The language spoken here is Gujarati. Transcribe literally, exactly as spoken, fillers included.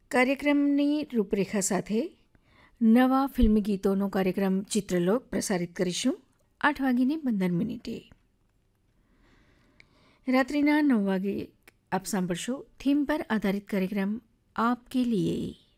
કાર્યક્રમની રૂપરેખા સાથે નવા ફિલ્મી ગીતોનો કાર્યક્રમ ચિત્રલોક પ્રસારિત કરીશું આઠ વાગીને પંદર મિનિટે. રાત્રિના નવ વાગે આપ સાંભળશો થીમ પર આધારિત કાર્યક્રમ આપકે લીએ.